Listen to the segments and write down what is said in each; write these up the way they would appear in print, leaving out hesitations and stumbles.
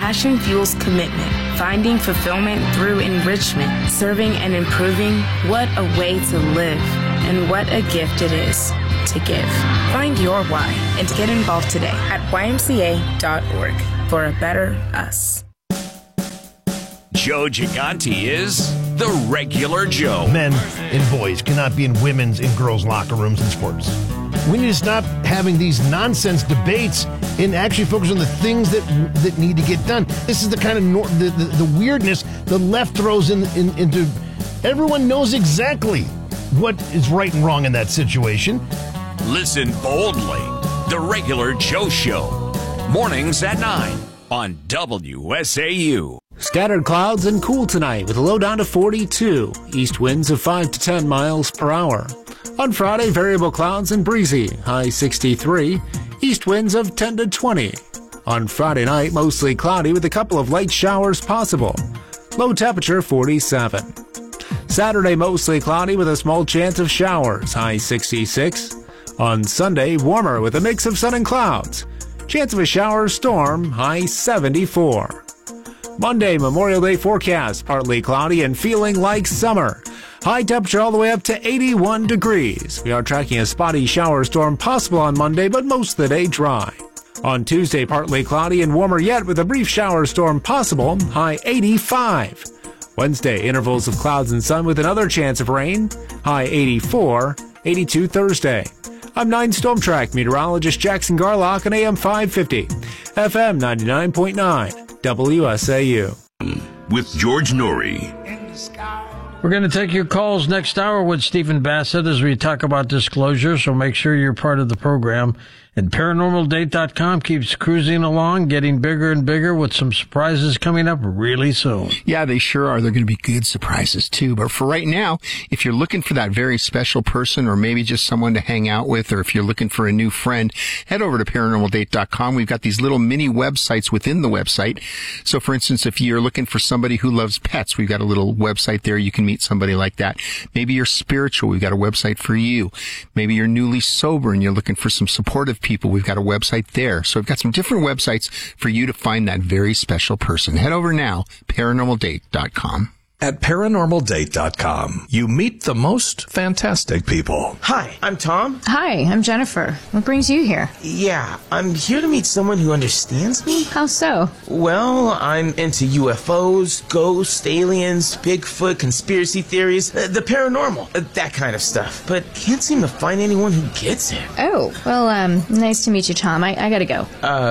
passion fuels commitment, finding fulfillment through enrichment, serving and improving. What a way to live, and what a gift it is to give. Find your why and get involved today at ymca.org for a better us. Joe Gigante is the regular Joe. Men and boys cannot be in women's and girls' locker rooms in sports. We need to stop having these nonsense debates and actually focus on the things that need to get done. This is the kind of the weirdness the left throws into. Everyone knows exactly what is right and wrong in that situation. Listen boldly. The regular Joe Show. Mornings at 9 on WSAU. Scattered clouds and cool tonight with a low down to 42. East winds of 5 to 10 miles per hour. On Friday, variable clouds and breezy, high 63. East winds of 10 to 20. On Friday night, mostly cloudy with a couple of light showers possible. Low temperature 47. Saturday, mostly cloudy with a small chance of showers, high 66. On Sunday, warmer with a mix of sun and clouds. Chance of a shower or storm, high 74. Monday, Memorial Day forecast, partly cloudy and feeling like summer. High temperature all the way up to 81 degrees. We are tracking a spotty shower storm possible on Monday, but most of the day dry. On Tuesday, partly cloudy and warmer yet with a brief shower storm possible, high 85. Wednesday, intervals of clouds and sun with another chance of rain, high 84, 82 Thursday. I'm 9 Storm Track meteorologist Jackson Garlock on AM 550, FM 99.9, WSAU. With George Norrie. We're going to take your calls next hour with Stephen Bassett as we talk about disclosure, so make sure you're part of the program. And ParanormalDate.com keeps cruising along, getting bigger and bigger with some surprises coming up really soon. Yeah, they sure are. They're going to be good surprises, too. But for right now, if you're looking for that very special person or maybe just someone to hang out with, or if you're looking for a new friend, head over to ParanormalDate.com. We've got these little mini websites within the website. So, for instance, if you're looking for somebody who loves pets, we've got a little website there. You can meet somebody like that. Maybe you're spiritual. We've got a website for you. Maybe you're newly sober and you're looking for some supportive people. We've got a website there. So we've got some different websites for you to find that very special person. Head over now, ParanormalDate.com. At ParanormalDate.com, you meet the most fantastic people. Hi, I'm Tom. Hi, I'm Jennifer. What brings you here? Yeah, I'm here to meet someone who understands me. How so? Well, I'm into UFOs, ghosts, aliens, Bigfoot, conspiracy theories, the paranormal, that kind of stuff. But can't seem to find anyone who gets it. Oh, well, nice to meet you, Tom. I gotta go.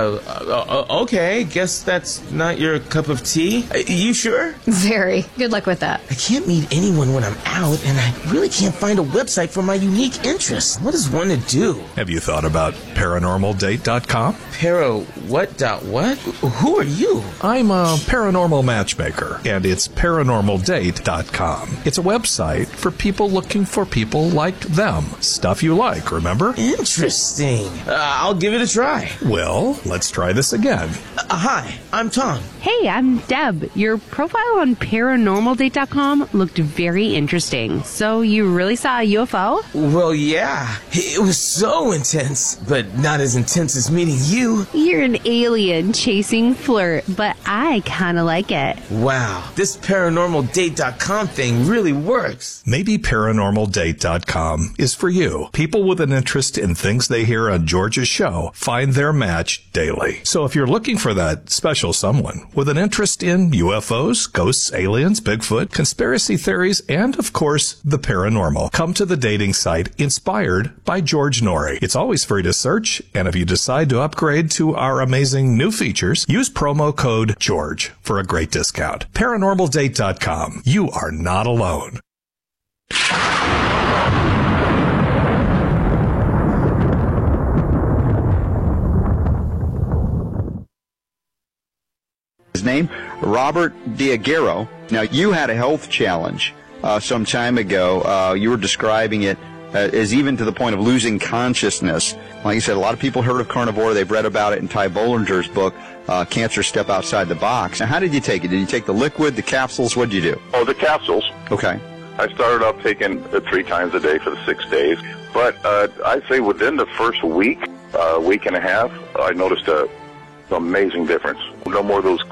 Okay, guess that's not your cup of tea. You sure? Very. Good luck with that. I can't meet anyone when I'm out, and I really can't find a website for my unique interests. What is one to do? Have you thought about ParanormalDate.com? What? Who are you? I'm a paranormal matchmaker, and it's ParanormalDate.com. It's a website for people looking for people like them. Stuff you like, remember? Interesting. I'll give it a try. Well, let's try this again. Hi, I'm Tom. Hey, I'm Deb. Your profile on ParanormalDate.com looked very interesting. So you really saw a UFO? Well, yeah. It was so intense, but not as intense as meeting you. You're an alien chasing flirt, but I kind of like it. Wow, this ParanormalDate.com thing really works. Maybe ParanormalDate.com is for you. People with an interest in things they hear on George's show find their match daily. So if you're looking for that special someone with an interest in UFOs, ghosts, aliens, Bigfoot, conspiracy theories, and, of course, the paranormal, come to the dating site inspired by George Norrie. It's always free to search, and if you decide to upgrade to our amazing new features, use promo code GEORGE for a great discount. ParanormalDate.com. You are not alone. His name, Robert Diaghiero. Now, you had a health challenge some time ago. You were describing it as even to the point of losing consciousness. Like you said, a lot of people heard of carnivore. They've read about it in Ty Bollinger's book, Cancer Step Outside the Box. Now, how did you take it? Did you take the liquid, the capsules? What did you do? Oh, the capsules. Okay. I started off taking it 3 times a day for the 6 days. But I'd say within the first week and a half, I noticed an amazing difference. No more of those